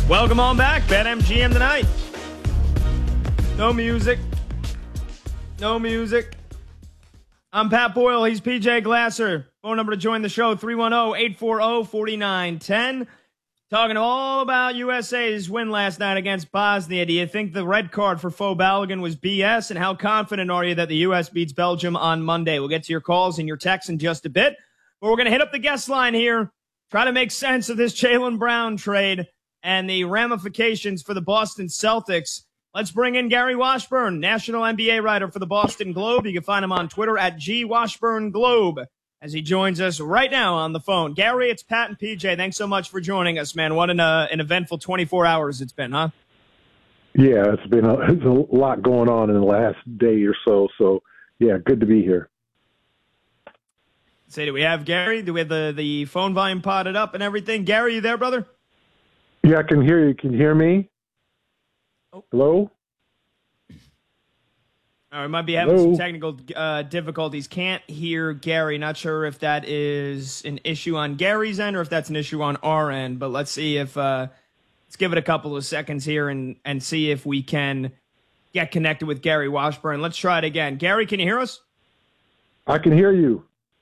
Welcome on back. BetMGM tonight. No music. No music. I'm Pat Boyle. He's PJ Glasser. Phone number to join the show, 310-840-4910. Talking all about USA's win last night against Bosnia. Do you think the red card for Faux Balogun was BS? And how confident are you that the U.S. beats Belgium on Monday? We'll get to your calls and your texts in just a bit. But we're going to hit up the guest line here, try to make sense of this Jaylen Brown trade and the ramifications for the Boston Celtics. Let's bring in Gary Washburn, national NBA writer for the Boston Globe. You can find him on Twitter at @GWashburnGlobe as he joins us right now on the phone. Gary, it's Pat and PJ. Thanks so much for joining us, man. What an eventful 24 hours it's been, huh? Yeah, it's been a lot going on in the last day or so. So, yeah, good to be here. Say, do we have Gary? Do we have the phone volume potted up and everything? Gary, you there, brother? Yeah, I can hear you. Can you hear me? Oh. Hello? All right, might be having some technical difficulties. Can't hear Gary. Not sure if that is an issue on Gary's end or if that's an issue on our end. But let's see if let's give it a couple of seconds here and see if we can get connected with Gary Washburn. Let's try it again. Gary, can you hear us? I can hear you.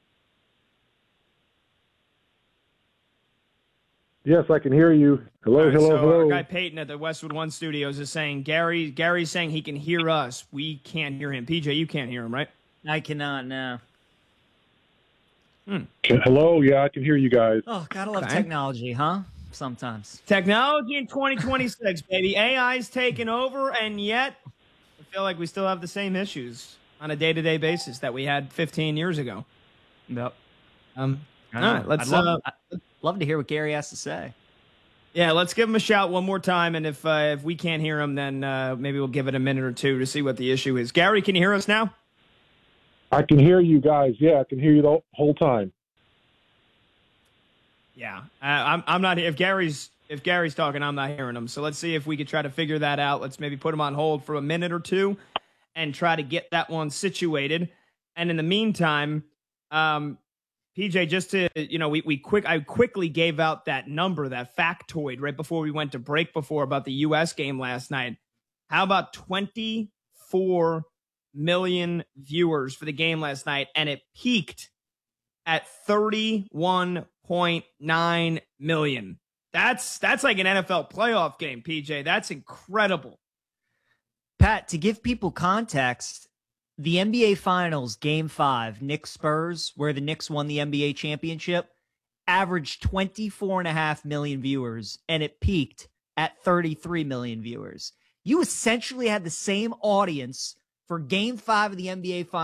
Yes, I can hear you. Hello, right, hello, so hello. Our guy Peyton at the Westwood One Studios is saying Gary's saying he can hear us. We can't hear him. PJ, you can't hear him, right? I cannot, no. Hello, yeah, I can hear you guys. Oh, gotta love Okay. technology, huh? Sometimes. Technology in 2026, baby. AI's taken over, and yet I feel like we still have the same issues on a day-to-day basis that we had 15 years ago. Yep. All right, let's I'd love to hear what Gary has to say. yeah, let's give him a shout one more time, and if we can't hear him, then maybe we'll give it a minute or two to see what the issue is. Gary, can you hear us now? I can hear you guys. Yeah, I can hear you the whole time. Yeah, I'm not. If Gary's talking, I'm not hearing him. So let's see if we could try to figure that out. Let's maybe put him on hold for a minute or two, and try to get that one situated. And in the meantime, PJ, just to I quickly gave out that number, that factoid, right before we went to break before about the U.S. game last night. How about 24 million viewers for the game last night, and it peaked at 31.9 million. That's like an NFL playoff game, PJ. That's incredible. Pat, to give people context, the NBA Finals, Game 5, Knicks Spurs, where the Knicks won the NBA championship, averaged 24.5 million viewers, and it peaked at 33 million viewers. You essentially had the same audience for Game 5 of the NBA Finals